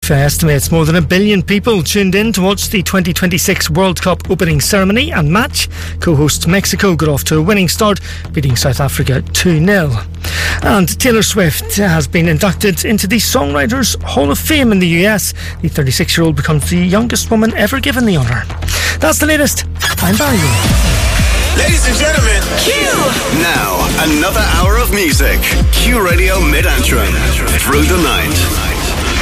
FIFA estimates more than 1 billion people tuned in to watch the 2026 World Cup opening ceremony and match. Co-host Mexico got off to a winning start, beating South Africa 2-0. And Taylor Swift has been inducted into the Songwriters Hall of Fame in the US. The 36-year-old becomes the youngest woman ever given the honour. That's the latest. I'm Barry. Ladies and gentlemen, Q! Now, another hour of music. Q Radio Mid-Antrim. Through the night.